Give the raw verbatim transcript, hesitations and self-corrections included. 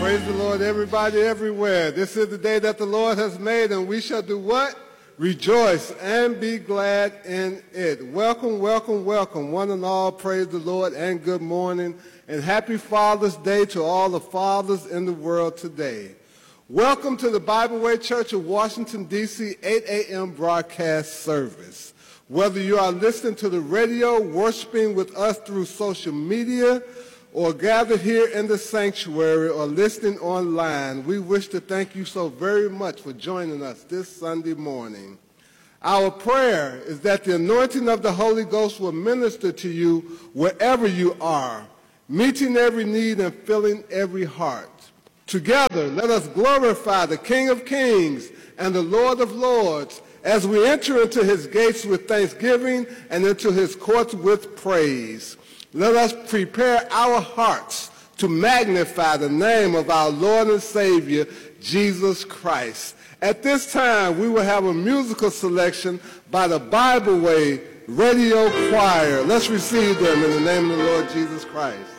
Praise the Lord, everybody, everywhere. This is the day that the Lord has made, and we shall do what? Rejoice and be glad in it. Welcome, welcome, welcome. One and all, praise the Lord, and good morning. And happy Father's Day to all the fathers in the world today. Welcome to the Bible Way Church of Washington, D C eight A M broadcast service. Whether you are listening to the radio, worshiping with us through social media, or gathered here in the sanctuary or listening online, we wish to thank you so very much for joining us this Sunday morning. Our prayer is that the anointing of the Holy Ghost will minister to you wherever you are, meeting every need and filling every heart. Together, let us glorify the King of Kings and the Lord of Lords as we enter into his gates with thanksgiving and into his courts with praise. Let us prepare our hearts to magnify the name of our Lord and Savior, Jesus Christ. At this time, we will have a musical selection by the Bible Way Radio Choir. Let's receive them in the name of the Lord Jesus Christ.